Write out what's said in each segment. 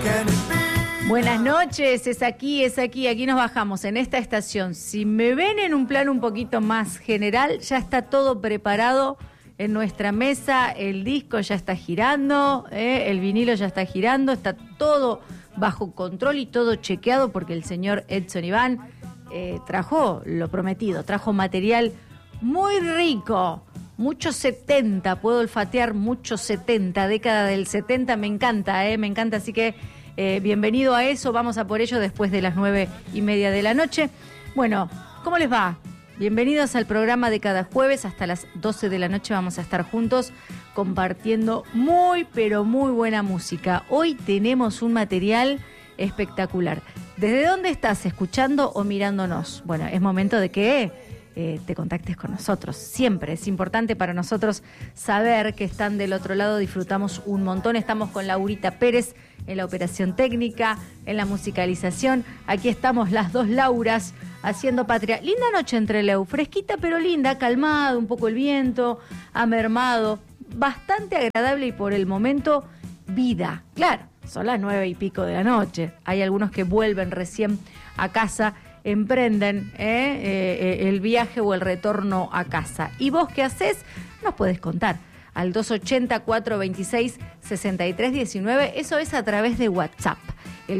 Buenas noches, es aquí, aquí nos bajamos en esta estación. Si me ven en un plano un poquito más general, ya está todo preparado en nuestra mesa, el disco ya está girando, el vinilo ya está girando, está todo bajo control y todo chequeado porque el señor Edson Iván trajo lo prometido, trajo material muy rico, mucho 70, puedo olfatear mucho 70, década del 70, me encanta, así que bienvenido a eso, vamos a por ello después de las 9:30 de la noche. Bueno, ¿cómo les va? Bienvenidos al programa de cada jueves, hasta las 12 de la noche vamos a estar juntos compartiendo muy, pero muy buena música. Hoy tenemos un material espectacular. ¿Desde dónde estás escuchando o mirándonos? Bueno, es momento de que te contactes con nosotros. Siempre es importante para nosotros saber que están del otro lado, disfrutamos un montón. Estamos con Laurita Pérez en la operación técnica, en la musicalización. Aquí estamos las dos Lauras haciendo patria. Linda noche entre Leu, fresquita pero linda, calmado, un poco el viento, ha mermado, bastante agradable y por el momento vida. Claro, son las 9:00 de la noche. Hay algunos que vuelven recién a casa, emprenden el viaje o el retorno a casa. ¿Y vos qué hacés? Nos podés contar al 280-426-6319, eso es a través de WhatsApp, el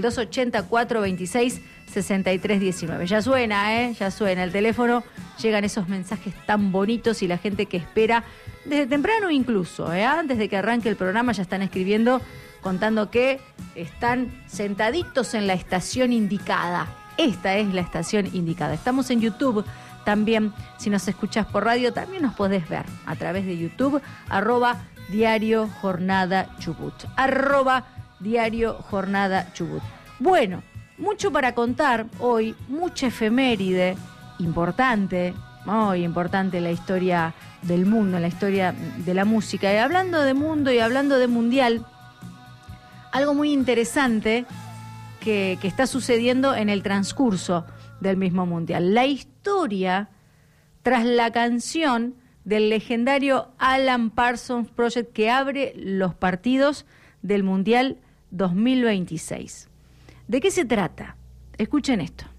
280-426-6319. Ya suena, ya suena el teléfono, llegan esos mensajes tan bonitos y la gente que espera desde temprano incluso, antes de que arranque el programa ya están escribiendo, contando que están sentaditos en la estación indicada. Esta es la estación indicada. Estamos en YouTube también. Si nos escuchas por radio, también nos podés ver a través de YouTube, @Diario Jornada Chubut. @Diario Jornada Chubut. Bueno, mucho para contar hoy, mucha efeméride, importante, muy importante en la historia del mundo, en la historia de la música. Y hablando de mundo y hablando de mundial, algo muy interesante que está sucediendo en el transcurso del mismo mundial. La historia tras la canción del legendario Alan Parsons Project que abre los partidos del Mundial 2026. ¿De qué se trata? Escuchen esto.